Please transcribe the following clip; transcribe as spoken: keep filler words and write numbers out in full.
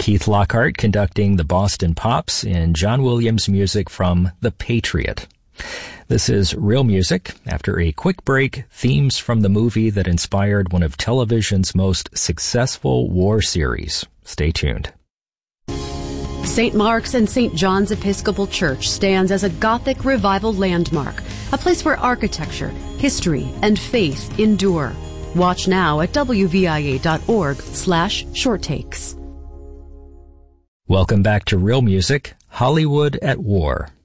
Keith Lockhart conducting the Boston Pops in John Williams music from The Patriot. This is Real Music. After a quick break, themes from the movie that inspired one of television's most successful war series. Stay tuned. Saint Mark's and Saint John's Episcopal Church stands as a Gothic revival landmark, a place where architecture, history, and faith endure. Watch now at w v i a dot org slash short takes. Welcome back to Real Music, Hollywood at War.